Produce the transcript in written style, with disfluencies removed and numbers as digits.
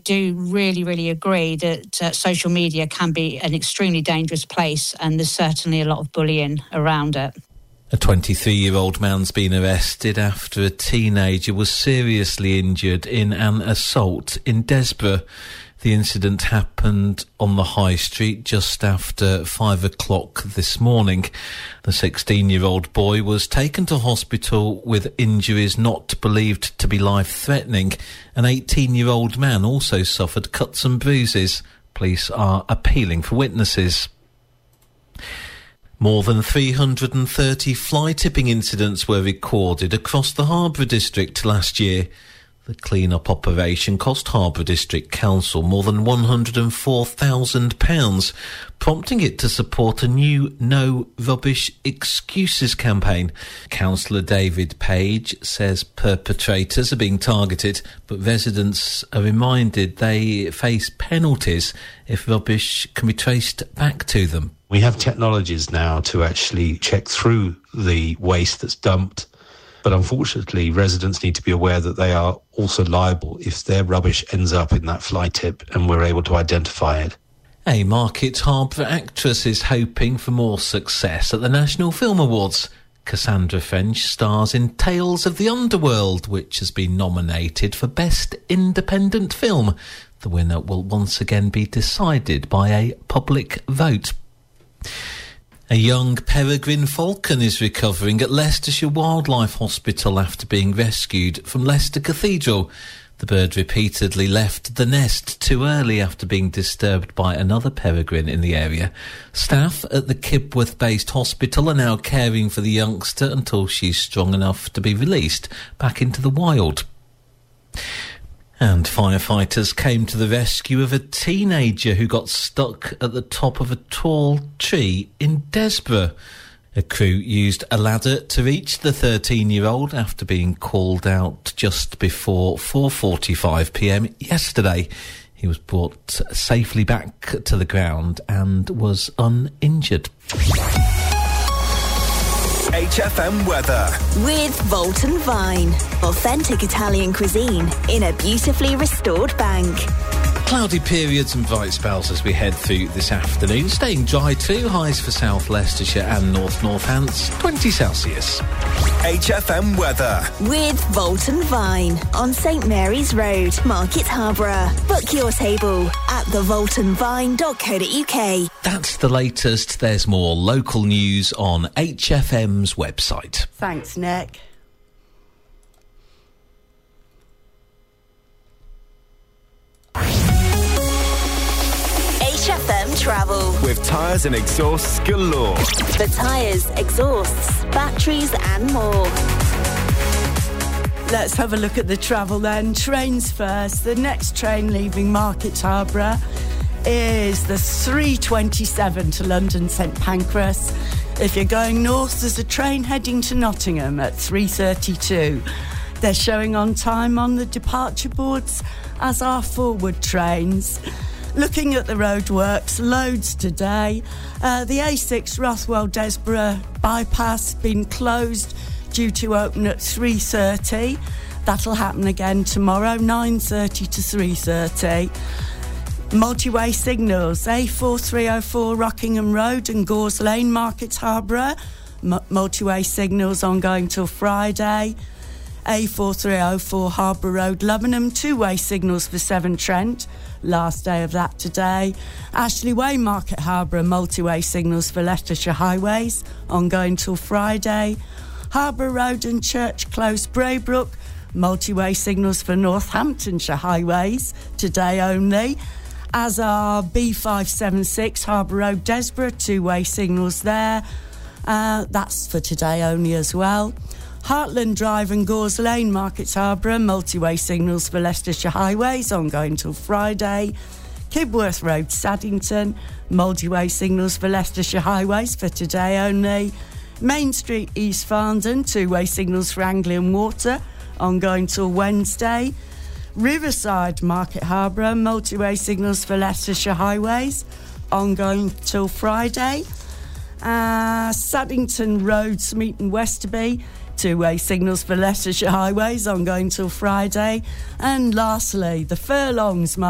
do really, really agree that social media can be an extremely dangerous place, and there's certainly a lot of bullying around it. A 23-year-old man's been arrested after a teenager was seriously injured in an assault in Desborough. The incident happened on the High Street just after 5 o'clock this morning. The 16-year-old boy was taken to hospital with injuries not believed to be life-threatening. An 18-year-old man also suffered cuts and bruises. Police are appealing for witnesses. More than 330 fly tipping incidents were recorded across the Harborough district last year. The clean-up operation cost Harborough District Council more than £104,000, prompting it to support a new No Rubbish Excuses campaign. Councillor David Page says perpetrators are being targeted, but residents are reminded they face penalties if rubbish can be traced back to them. We have technologies now to actually check through the waste that's dumped. But unfortunately, residents need to be aware that they are also liable if their rubbish ends up in that fly tip and we're able to identify it. A Market Harborough actress is hoping for more success at the National Film Awards. Cassandra French stars in Tales of the Underworld, which has been nominated for Best Independent Film. The winner will once again be decided by a public vote. A young peregrine falcon is recovering at Leicestershire Wildlife Hospital after being rescued from Leicester Cathedral. The bird repeatedly left the nest too early after being disturbed by another peregrine in the area. Staff at the Kibworth-based hospital are now caring for the youngster until she's strong enough to be released back into the wild. And firefighters came to the rescue of a teenager who got stuck at the top of a tall tree in Desborough. A crew used a ladder to reach the 13-year-old after being called out just before 4:45pm yesterday. He was brought safely back to the ground and was uninjured. HFM weather. With Volton Vine. Authentic Italian cuisine in a beautifully restored bank. Cloudy periods and bright spells as we head through this afternoon. Staying dry too. Highs for South Leicestershire and North Northants, 20 Celsius. HFM weather. With Volton Vine on St Mary's Road, Market Harborough. Book your table at thevoltonvine.co.uk. That's the latest. There's more local news on HFM's website. Thanks, Nick. HFM Travel. With tyres and exhausts galore. For tyres, exhausts, batteries and more. Let's have a look at the travel then. Trains first. The next train leaving Market Harborough is the 3:27 to London St Pancras. If you're going north, there's a train heading to Nottingham at 3:32. They're showing on time on the departure boards, as are forward trains. Looking at the roadworks, loads today. The A6 Rothwell-Desborough bypass been closed due to open at 3:30. That'll happen again tomorrow, 9:30 to 3:30. Multi-way signals, A4304 Rockingham Road and Gores Lane, Market Harborough. Multi-way signals ongoing till Friday. A4304 Harbour Road, Lubenham, two-way signals for Severn Trent. Last day of that today. Ashley Way, Market Harborough, multi-way signals for Leicestershire Highways, ongoing till Friday. Harbour Road and Church Close, Braybrook, multi-way signals for Northamptonshire Highways, today only. As are B576 Harbour Road, Desborough, two-way signals there. That's for today only as well. Heartland Drive and Gores Lane, Market Harborough, multi-way signals for Leicestershire Highways, ongoing till Friday. Kibworth Road, Saddington, multi-way signals for Leicestershire Highways for today only. Main Street, East Farndon, two-way signals for Anglian Water, ongoing till Wednesday. Riverside, Market Harborough, multi-way signals for Leicestershire Highways, ongoing till Friday. Saddington Road, Smeaton Westerby, two-way signals for Leicestershire Highways, ongoing till Friday. And lastly, the Furlongs